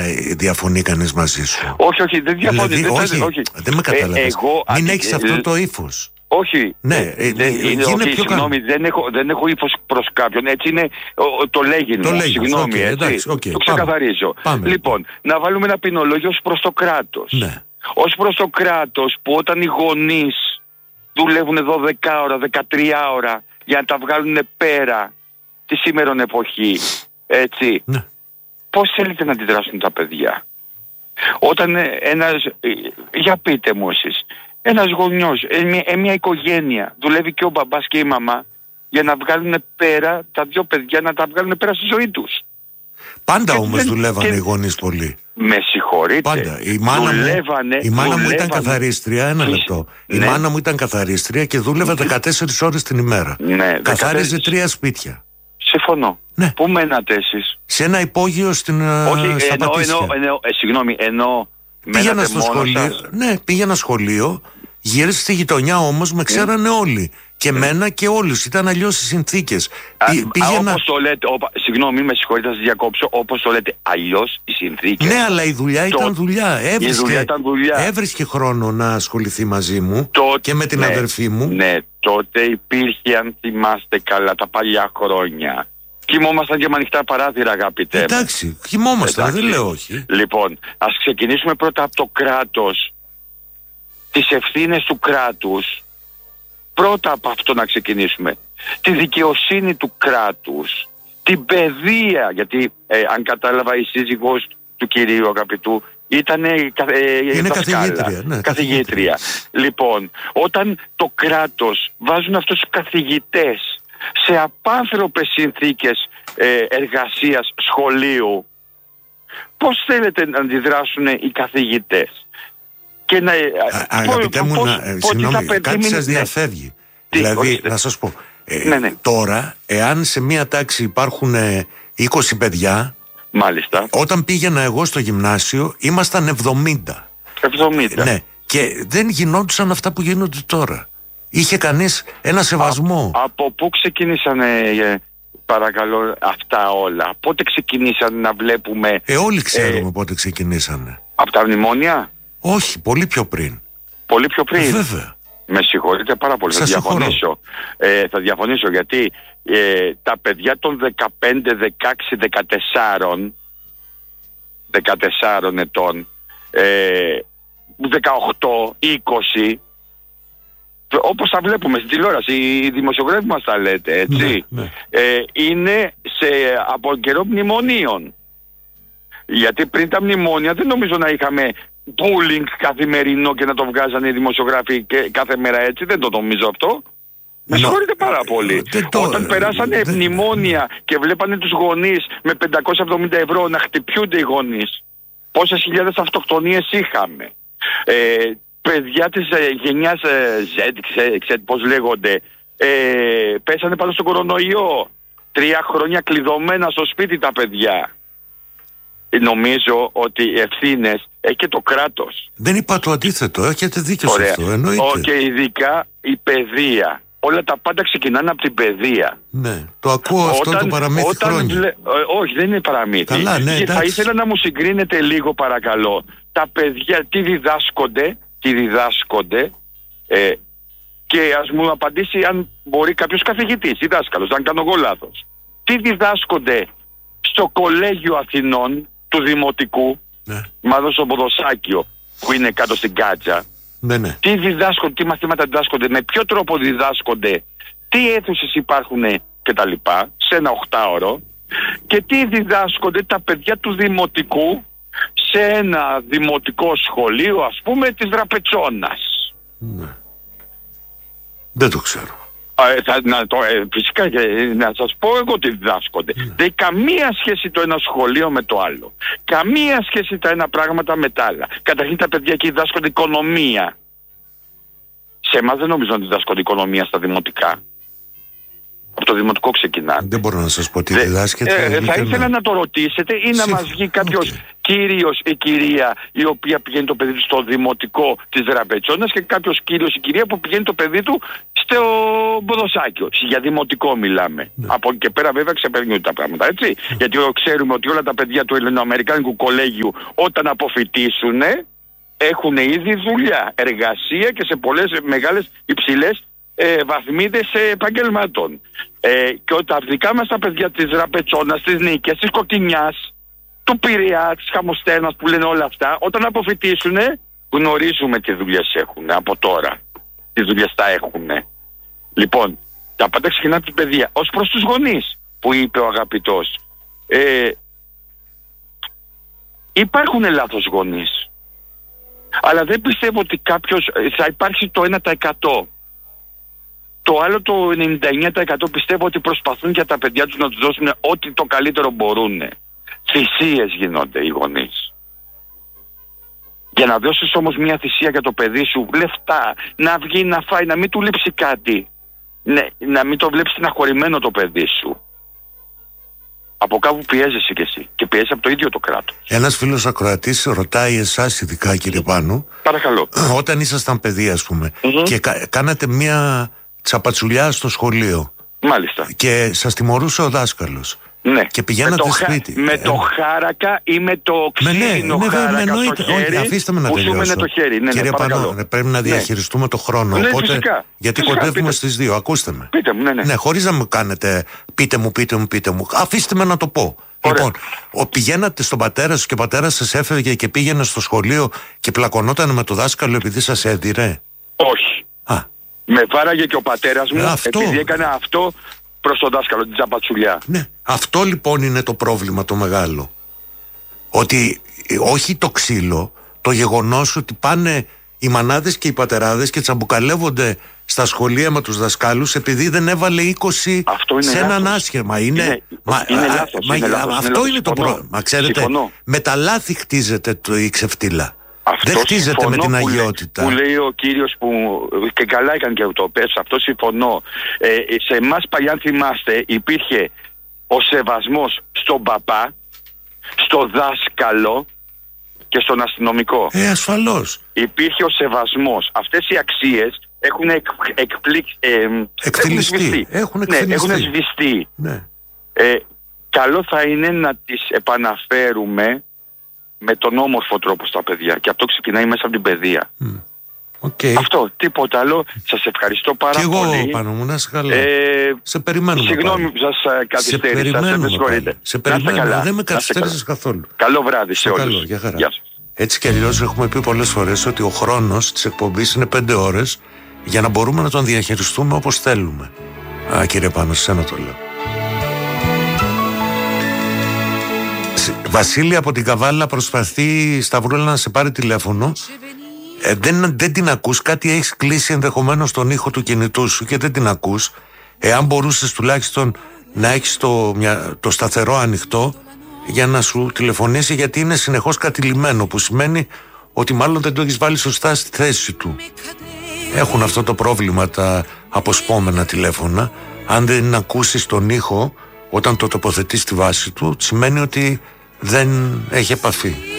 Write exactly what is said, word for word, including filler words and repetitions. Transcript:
διαφωνεί κανείς μαζί σου. Όχι, όχι, δεν διαφωνεί. Δηλαδή, δεν, όχι, όχι. δεν με καταλαβαίνεις. Ε, εγώ, Μην α, έχεις ε, αυτό ε, το ύφος. Όχι, ναι, ε, δεν, ε, είναι, όχι, συγγνώμη, δεν έχω, δεν έχω ύφος προς κάποιον, έτσι είναι ο, το λέγειν μου, συγγνώμη, okay, έτσι, εντάξει, okay, το πάμε, ξεκαθαρίζω. Πάμε. Λοιπόν, να βάλουμε ένα ποινολόγιο ως προς το κράτος. Ναι. Ως προς το κράτος που όταν οι γονείς δουλεύουν δώδεκα ώρα, δεκατρία ώρα για να τα βγάλουν πέρα τη σήμερον εποχή, έτσι, ναι. Πώς θέλετε να αντιδράσουν τα παιδιά? Όταν ένας, για πείτε μου εσείς, ένας γονιός, μια, μια οικογένεια, δουλεύει και ο μπαμπάς και η μαμά για να βγάλουν πέρα τα δύο παιδιά, να τα βγάλουν πέρα στη ζωή τους. Πάντα και όμως δεν, δουλεύανε και... οι γονείς πολύ. Με συγχωρείτε. Πάντα. Η μάνα, δουλεύανε, μου, η μάνα δουλεύανε. μου ήταν καθαρίστρια, ένα λεπτό. Ναι. Η μάνα μου ήταν καθαρίστρια και δούλευε δεκατέσσερις ώρες την ημέρα. Ναι, καθάριζε τρία σπίτια. Συμφωνώ. Ναι. Πού μένατε εσείς? Σε ένα υπόγειο στην, όχι, στα εννοώ, Πατήσια. εννοώ, εννοώ, ε, συγγνώμη, εννοώ πήγαινα στο σχολείο. Σας. Ναι, πήγαινα σχολείο. Γύρισα στη γειτονιά όμως, με ξέρανε mm. όλοι. Και mm. μένα και όλους. Ήταν αλλιώς οι συνθήκες. Α, Πή, πήγαινα... Όπως το λέτε, όπα, συγγνώμη, με συγχωρείτε, θα σας διακόψω. Όπως το λέτε, αλλιώς οι συνθήκες. Ναι, αλλά η δουλειά το... ήταν δουλειά. Έβρισκε, η δουλειά ήταν δουλειά. Έβρισκε χρόνο να ασχοληθεί μαζί μου το... και με την ναι, αδερφή μου. Ναι, τότε υπήρχε, αν θυμάστε καλά, τα παλιά χρόνια. Κοιμόμασταν και με ανοιχτά παράθυρα, αγαπητέ. Εντάξει, κοιμόμασταν, δεν λέω όχι. Λοιπόν, ας ξεκινήσουμε πρώτα από το κράτος. Τις ευθύνες του κράτους. Πρώτα από αυτό να ξεκινήσουμε. Τη δικαιοσύνη του κράτους. Την παιδεία. Γιατί ε, αν κατάλαβα η σύζυγος του κυρίου αγαπητού ήταν ε, είναι καθηγήτρια, ναι, καθηγήτρια. Λοιπόν, όταν το κράτος βάζουν αυτούς τους καθηγητές σε απάνθρωπες συνθήκες ε, εργασίας σχολείου, πώς θέλετε να αντιδράσουν οι καθηγητές? Και να, Α, αγαπητέ μου, πώς, να, πώς, συγγνώμη, κάτι μην... σας διαφεύγει. Ναι. Δηλαδή, όχι, να σας πω, ε, ναι, ναι. τώρα, εάν σε μία τάξη υπάρχουν ε, είκοσι παιδιά, μάλιστα, όταν πήγαινα εγώ στο γυμνάσιο, ήμασταν εβδομήντα. εβδομήντα. Ναι, και δεν γινόντουσαν αυτά που γίνονται τώρα. Είχε κανείς ένα σεβασμό. Α, από πού ξεκίνησαν, ε, παρακαλώ, αυτά όλα? Πότε ξεκινήσαν να βλέπουμε... Ε, όλοι ξέρουμε ε, πότε ξεκινήσανε. Από τα μνημόνια? Όχι, πολύ πιο πριν. Πολύ πιο πριν. Ε, βέβαια. Με συγχωρείτε πάρα πολύ. Σας θα διαφωνήσω. Ε, θα διαφωνήσω γιατί ε, τα παιδιά των δεκαπέντε, δεκαέξι, δεκατέσσερα ετών, ε, δεκαοκτώ, είκοσι, όπως τα βλέπουμε στην τηλεόραση, οι δημοσιογράφοι μας τα λέτε, έτσι, ναι, ναι. Ε, είναι σε, από καιρό μνημονίων. Γιατί πριν τα μνημόνια δεν νομίζω να είχαμε bullying καθημερινό και να το βγάζανε οι δημοσιογράφοι και κάθε μέρα έτσι, δεν το νομίζω αυτό. Με συγχωρείτε πάρα πολύ. Το... Όταν περάσανε δεν... μνημόνια και βλέπανε τους γονείς με πεντακόσια εβδομήντα ευρώ να χτυπιούνται οι γονείς, πόσες χιλιάδες αυτοκτονίες είχαμε. Ε, παιδιά της ε, γενιάς ε, Z, ξέ, ξέ, πώς λέγονται, ε, πέσανε πάνω στον κορονοϊό. Τρία χρόνια κλειδωμένα στο σπίτι τα παιδιά. Νομίζω ότι οι ευθύνες έχει και το κράτος. Δεν είπα το αντίθετο, έχετε δίκιο σε αυτό, εννοείται. Ο, και ειδικά η παιδεία. Όλα τα πάντα ξεκινάνε από την παιδεία. Ναι, το ακούω όταν, αυτό το παραμύθι όταν χρόνια. Βλέ... Όχι, δεν είναι παραμύθι. Καλά, ναι, και θα ήθελα να μου συγκρίνετε λίγο παρακαλώ. Τα παιδιά τι διδάσκονται, τι διδάσκονται ε, και ας μου απαντήσει αν μπορεί κάποιος καθηγητής, διδάσκαλος, αν κάνω εγώ λάθος. Τι διδάσκονται στο Κολέγιο Αθηνών του Δημοτικού, ναι. μάλλον στο Ποδοσάκιο που είναι κάτω στην Κάτσα. Ναι, ναι. Τι διδάσκονται, τι μαθήματα διδάσκονται, με ποιο τρόπο διδάσκονται, τι αίθουσες υπάρχουν κτλ. Σε ένα οχτάωρο. Και τι διδάσκονται τα παιδιά του Δημοτικού σε ένα δημοτικό σχολείο, ας πούμε, της Δραπετσώνας. Ναι. Δεν το ξέρω. Ε, θα, να το, ε, φυσικά ε, να σας πω εγώ τι διδάσκονται. Mm. Δεν έχει καμία σχέση το ένα σχολείο με το άλλο. Καμία σχέση τα ένα πράγματα με τα άλλα. Καταρχήν τα παιδιά εκεί διδάσκονται οικονομία. Σε εμάς δεν νομίζω να διδάσκονται οικονομία στα δημοτικά. Από το δημοτικό ξεκινάνε. Δεν μπορώ να σας πω τι διδάσκεται. Ε, ε, θα ήθελα να... να το ρωτήσετε ή Συμφ... να μας βγει κάποιος okay. κύριος ή κυρία η οποία πηγαίνει το παιδί του στο δημοτικό της Δραπετσώνας και κάποιος κύριος ή κυρία που πηγαίνει το παιδί του στο ποδοσάκιο. Για δημοτικό μιλάμε. Ναι. Από εκεί και πέρα βέβαια ξεπερνούν τα πράγματα, έτσι. Ναι. Γιατί ξέρουμε ότι όλα τα παιδιά του Ελληνοαμερικάνικου κολέγιου όταν αποφοιτήσουν έχουν ήδη δουλειά, εργασία και σε πολλές μεγάλες υψηλές ε, βαθμίδες επαγγελματών. Ε, και όταν δικά μας τα παιδιά της Ραπετσόνας, της Νίκης, της Κοκκινιάς, του Πειραιά, της Χαμοστένας που λένε όλα αυτά, όταν αποφοιτήσουν γνωρίζουμε τι δουλειές έχουν από τώρα. Τι δουλειές τα έχουν. Λοιπόν, τα πάντα ξεκινά από την παιδεία. Ως προς τους γονείς που είπε ο αγαπητός, ε, υπάρχουν λάθος γονείς. Αλλά δεν πιστεύω ότι κάποιος θα υπάρξει το ένα τοις εκατό. Το άλλο το ενενήντα εννέα τοις εκατό πιστεύω ότι προσπαθούν για τα παιδιά τους να τους δώσουν ό,τι το καλύτερο μπορούν. Θυσίες γίνονται οι γονείς. Για να δώσεις όμως μια θυσία για το παιδί σου, λεφτά, να βγει να φάει, να μην του λείψει κάτι, ναι, να μην το βλέπεις στεναχωρημένο το παιδί σου. Από κάπου πιέζεσαι κι εσύ και πιέζεσαι από το ίδιο το κράτος. Ένας φίλος ακροατής ρωτάει εσάς ειδικά, κύριε Πάνου. Παρακαλώ. Όταν ήσασταν παιδί, ας πούμε, mm-hmm. και κα, κάνατε μια τσαπατσουλιά στο σχολείο. Μάλιστα. Και σας τιμωρούσε ο δάσκαλος. Ναι. Και πηγαίνατε σπίτι. Με ε, το χάρακα ή με το ξύλινο ναι, ναι, χάρακα ναι, στο χέρι. Όχι, αφήστε με να τελειώσω. Το χέρι. Ναι, Κύριε ναι, Πανώ, πρέπει να διαχειριστούμε ναι. το χρόνο. Ναι, οπότε, φυσικά. Γιατί φυσικά, κοντεύουμε πείτε. στις δύο. Ακούστε με. Πείτε μου, ναι, ναι. Ναι, χωρίς να μου κάνετε πείτε μου, πείτε μου, πείτε μου. Αφήστε με να το πω. Ωραία. Λοιπόν, ο, πηγαίνατε στον πατέρα σου και ο πατέρας σας έφευγε και πήγαινε στο σχολείο και πλακωνόταν με το δάσκαλο επειδή σας έδιρε. Όχι. Α. Με βάραγε και ο πατέρας μου αυτό. επειδή έκανε αυτό προς τον δάσκαλο, την τσαπατσουλιά. Ναι. Αυτό λοιπόν είναι το πρόβλημα το μεγάλο. Ότι όχι το ξύλο, το γεγονός ότι πάνε οι μανάδες και οι πατεράδες και τσαμπουκαλεύονται στα σχολεία με τους δασκάλους επειδή δεν έβαλε είκοσι σε έναν άσχημα. Είναι, είναι, μα, είναι λάθος. Μα, είναι λάθος αυτό είναι, είναι το πρόβλημα. Μα ξέρετε, συμφωνώ. Με τα λάθη χτίζεται το, η ξεφτύλα. Αυτό δεν χτίζεται με την που αγιότητα. Λέει, που λέει ο κύριος που και καλά έκανε και το πες, αυτό συμφωνώ. Ε, σε εμάς παλιά, αν θυμάστε, υπήρχε ο σεβασμός στον παπά, στο δάσκαλο και στον αστυνομικό. Ε, ασφαλώς. Υπήρχε ο σεβασμός. Αυτές οι αξίες έχουν εκ, εκπλήξει. Ε, Εκτελιστεί. Έχουν ναι, έχουν σβηστεί. Ναι. Ε, καλό θα είναι να τις επαναφέρουμε με τον όμορφο τρόπο στα παιδιά. Και αυτό ξεκινάει μέσα από την παιδεία. Mm. Okay. Αυτό, τίποτα άλλο. Σας ευχαριστώ πάρα και πολύ. Και εγώ πάνω μου, να είσαι καλά. Ε, σε περιμένουμε. Συγγνώμη που σας καθυστέρησα. Σε περιμένουμε. Σε περιμένουμε. Δεν με καθυστέρησες καθόλου. Καλό βράδυ σε, σε όλους. Καλό, για χαρά. Γεια σας. Έτσι κι αλλιώς έχουμε πει πολλές φορές ότι ο χρόνος της εκπομπής είναι πέντε ώρες για να μπορούμε να τον διαχειριστούμε όπως θέλουμε. Α, κύριε Πάνο, σε ένα το λέω. Βασίλη από την Καβάλα προσπαθεί Σταυρούλα να σε πάρει τηλέφωνο. Ε, δεν, δεν την ακούς, κάτι έχεις κλείσει ενδεχομένως τον ήχο του κινητού σου και δεν την ακούς. Εάν μπορούσες τουλάχιστον να έχεις το, μια, το σταθερό ανοιχτό για να σου τηλεφωνήσει, γιατί είναι συνεχώς κατηλημμένο, που σημαίνει ότι μάλλον δεν το έχεις βάλει σωστά στη θέση του. Έχουν αυτό το πρόβλημα τα αποσπόμενα τηλέφωνα. Αν δεν ακούσεις τον ήχο όταν το τοποθετείς στη βάση του, σημαίνει ότι δεν έχει επαφή.